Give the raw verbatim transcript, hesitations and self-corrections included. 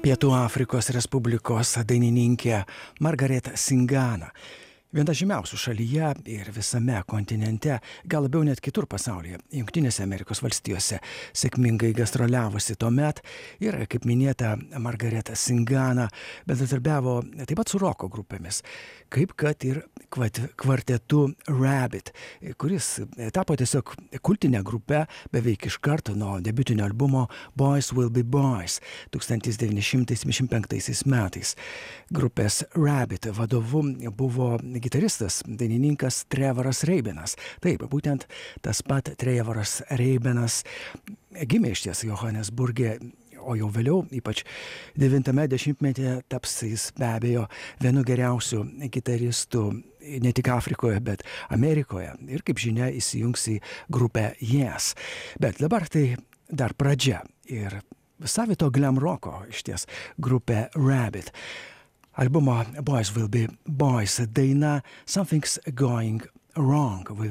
Pietų Afrikos Respublikos dainininkė Margaret Singana. Viena žymiausių šalyje ir visame kontinente, gal labiau net kitur pasaulyje, Jungtinėse Amerikos valstijose, sėkmingai gastroliavusi tuomet ir, kaip minėta, Margaret Singana bendradarbiavo taip pat su roko grupėmis, kaip kad ir kvartetu Rabbit, kuris tapo tiesiog kultinė grupė beveik iš karto nuo debiutinio albumo Boys Will Be Boys tūkstantis devyni šimtai septyniasdešimt penktaisiais metais. Grupės Rabbit vadovu buvo gitaristas, dainininkas Trevoras Reibenas. Taip, būtent tas pat Trevoras Reibenas gimė išties Johanesburge, o jau vėliau, ypač devintame dešimtmetyje, taps jis be abejo vienu geriausių gitaristų ne tik Afrikoje, bet Amerikoje. Ir kaip žinia, įsijungs į grupę Yes. Bet dabar tai dar pradžia ir savito glam roko išties grupė Rabbit. Albumo Boys Will Be Boys daina Something's Going Wrong with